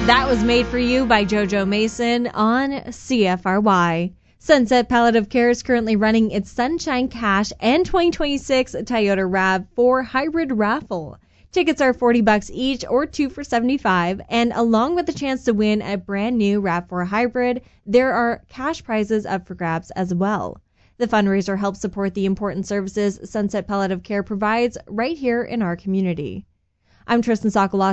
That was Made for You by JoJo Mason on CFRY. Sunset Palliative Care is currently running its Sunshine Cash and 2026 Toyota RAV4 Hybrid Raffle. Tickets are $40 each or 2 for $75, and along with the chance to win a brand new RAV4 Hybrid, there are cash prizes up for grabs as well. The fundraiser helps support the important services Sunset Palliative Care provides right here in our community. I'm Tristan Sokolowski